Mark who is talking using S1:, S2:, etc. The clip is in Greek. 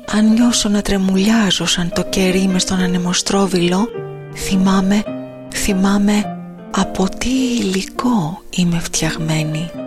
S1: Αν νιώσω να τρεμουλιάζω σαν το κερί μες στον ανεμοστρόβιλο, θυμάμαι από τι υλικό είμαι φτιαγμένη.